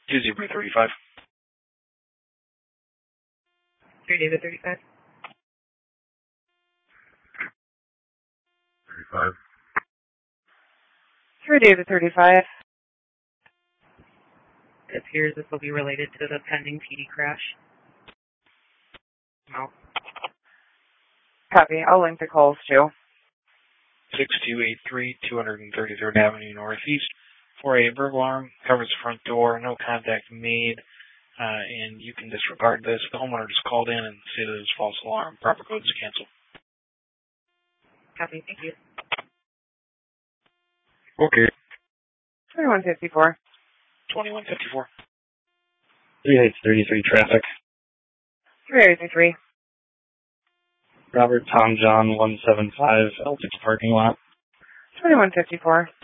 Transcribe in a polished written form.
2-0-35. 3 David 35. 35. 3 David 35. It appears this will be related to the pending PD crash. No. Copy. I'll link the calls too. 6283 233rd Avenue Northeast. For a burglar alarm, covers the front door, no contact made, and you can disregard this. The homeowner just called in and said it was false alarm. Proper code is canceled. Copy. Thank you. Okay. 2154. 2154. 3833 traffic. 3833. Robert Tom John 175 Elkins parking lot. 2154.